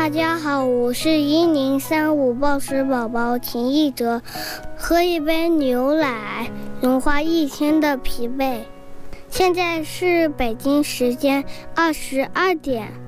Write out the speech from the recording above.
大家好，我是1035暴食宝宝秦艺哲，喝一杯牛奶，融化一天的疲惫。现在是北京时间22点。